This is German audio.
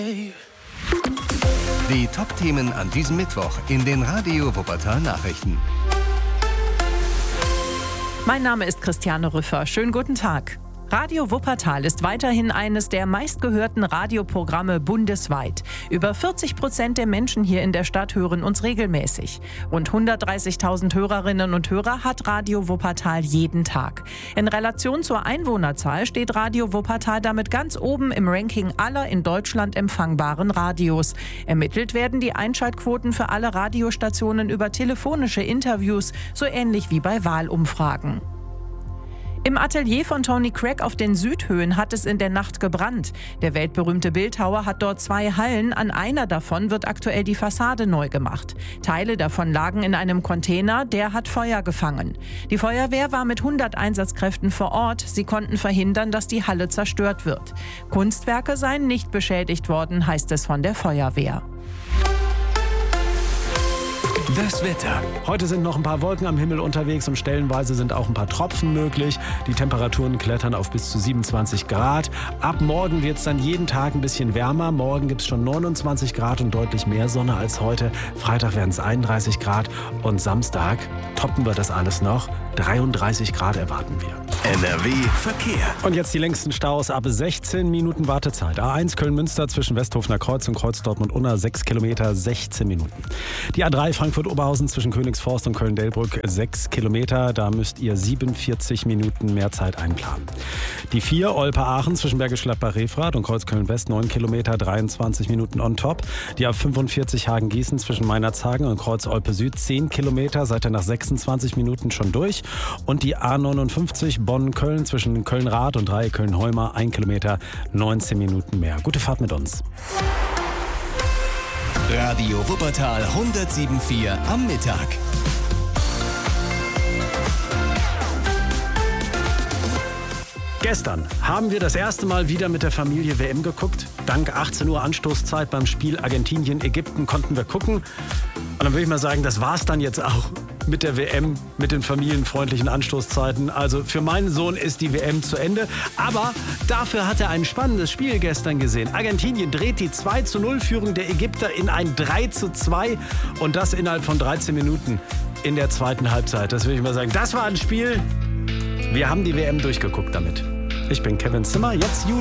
Die Top-Themen an diesem Mittwoch in den Radio Wuppertal Nachrichten. Mein Name ist Christiane Rüffer. Schönen guten Tag. Radio Wuppertal ist weiterhin eines der meistgehörten Radioprogramme bundesweit. Über 40% der Menschen hier in der Stadt hören uns regelmäßig. Rund 130.000 Hörerinnen und Hörer hat Radio Wuppertal jeden Tag. In Relation zur Einwohnerzahl steht Radio Wuppertal damit ganz oben im Ranking aller in Deutschland empfangbaren Radios. Ermittelt werden die Einschaltquoten für alle Radiostationen über telefonische Interviews, so ähnlich wie bei Wahlumfragen. Im Atelier von Tony Craig auf den Südhöhen hat es in der Nacht gebrannt. Der weltberühmte Bildhauer hat dort 2 Hallen. An einer davon wird aktuell die Fassade neu gemacht. Teile davon lagen in einem Container, der hat Feuer gefangen. Die Feuerwehr war mit 100 Einsatzkräften vor Ort. Sie konnten verhindern, dass die Halle zerstört wird. Kunstwerke seien nicht beschädigt worden, heißt es von der Feuerwehr. Das Wetter. Heute sind noch ein paar Wolken am Himmel unterwegs und stellenweise sind auch ein paar Tropfen möglich. Die Temperaturen klettern auf bis zu 27 Grad. Ab morgen wird es dann jeden Tag ein bisschen wärmer. Morgen gibt es schon 29 Grad und deutlich mehr Sonne als heute. Freitag werden es 31 Grad und Samstag toppen wir das alles noch. 33 Grad erwarten wir. NRW Verkehr. Und jetzt die längsten Staus ab 16 Minuten Wartezeit. A1 Köln-Münster zwischen Westhofener Kreuz und Kreuz Dortmund-Unna 6 Kilometer, 16 Minuten. Die A3 Frankfurt-Oberhausen zwischen Königsforst und Köln-Delbrück 6 Kilometer. Da müsst ihr 47 Minuten mehr Zeit einplanen. Die 4 Olpe-Aachen zwischen Bergisch Gladbach-Refrath und Kreuz Köln-West 9 Kilometer, 23 Minuten on top. Die A45 Hagen-Gießen zwischen Meinerzhagen und Kreuz Olpe-Süd 10 Kilometer, seid ihr nach 26 Minuten schon durch. Und die A59 Bonn-Köln zwischen Köln-Rath und Dreieck Köln-Heuma 1 Kilometer, 19 Minuten mehr. Gute Fahrt mit uns. Radio Wuppertal 107,4 am Mittag. Gestern haben wir das erste Mal wieder mit der Familie WM geguckt. Dank 18 Uhr Anstoßzeit beim Spiel Argentinien-Ägypten konnten wir gucken. Und dann würde ich mal sagen, das war's dann jetzt auch mit der WM, mit den familienfreundlichen Anstoßzeiten. Also für meinen Sohn ist die WM zu Ende. Aber dafür hat er ein spannendes Spiel gestern gesehen. Argentinien dreht die 2:0-Führung der Ägypter in ein 3:2 und das innerhalb von 13 Minuten in der zweiten Halbzeit. Das würde ich mal sagen, das war ein Spiel. Wir haben die WM durchgeguckt damit. Ich bin Kevin Zimmer, jetzt Juli.